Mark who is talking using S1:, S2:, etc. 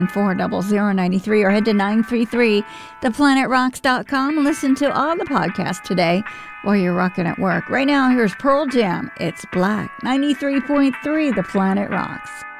S1: 40093 or head to 933theplanetRocks.com and listen to all the podcasts today while you're rocking at work. Right now, here's Pearl Jam. It's Black. 93.3 The Planet Rocks.